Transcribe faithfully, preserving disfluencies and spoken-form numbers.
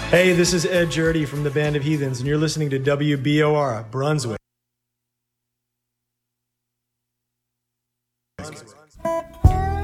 Hey, this is Ed Jurdy from the Band of Heathens, and you're listening to W B O R, Brunswick. Brunswick.